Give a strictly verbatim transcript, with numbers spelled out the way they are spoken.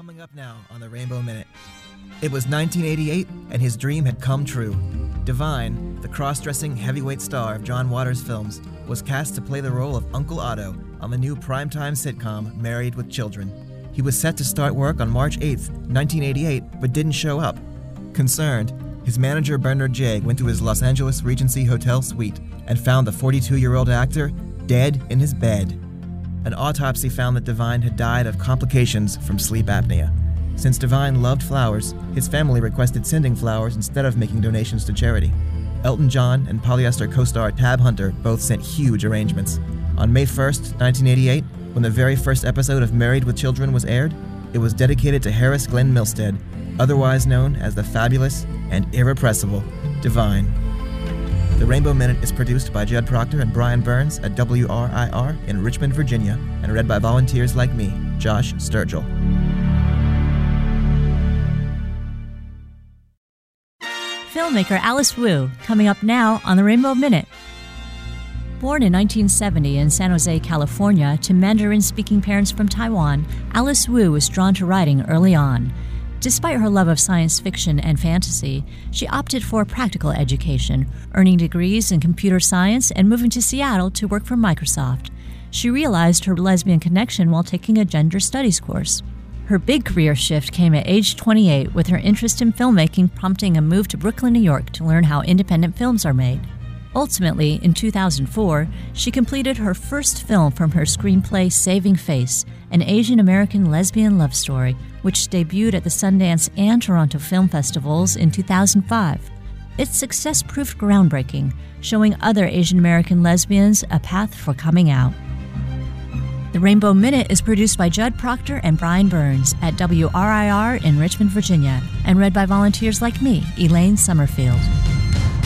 Coming up now on the Rainbow Minute. It was nineteen eighty-eight, and his dream had come true. Divine, the cross-dressing heavyweight star of John Waters films, was cast to play the role of Uncle Otto on the new primetime sitcom Married with Children. He was set to start work on March eighth, nineteen eighty-eight, but didn't show up. Concerned, his manager Bernard Jagg went to his Los Angeles Regency Hotel suite and found the forty-two-year-old actor dead in his bed. An autopsy found that Divine had died of complications from sleep apnea. Since Divine loved flowers, his family requested sending flowers instead of making donations to charity. Elton John and polyester co-star Tab Hunter both sent huge arrangements. On May first, nineteen eighty-eight, when the very first episode of Married with Children was aired, it was dedicated to Harris Glenn Milstead, otherwise known as the fabulous and irrepressible Divine. The Rainbow Minute is produced by Judd Proctor and Brian Burns at W R I R in Richmond, Virginia, and read by volunteers like me, Josh Sturgill. Filmmaker Alice Wu, coming up now on the Rainbow Minute. Born in nineteen seventy in San Jose, California, to Mandarin-speaking parents from Taiwan, Alice Wu was drawn to writing early on. Despite her love of science fiction and fantasy, she opted for a practical education, earning degrees in computer science and moving to Seattle to work for Microsoft. She realized her lesbian connection while taking a gender studies course. Her big career shift came at age twenty-eight, with her interest in filmmaking prompting a move to Brooklyn, New York to learn how independent films are made. Ultimately, in two thousand four, she completed her first film from her screenplay Saving Face, an Asian-American lesbian love story, which debuted at the Sundance and Toronto Film Festivals in two thousand five. Its success proved groundbreaking, showing other Asian-American lesbians a path for coming out. The Rainbow Minute is produced by Judd Proctor and Brian Burns at W R I R in Richmond, Virginia, and read by volunteers like me, Elaine Summerfield.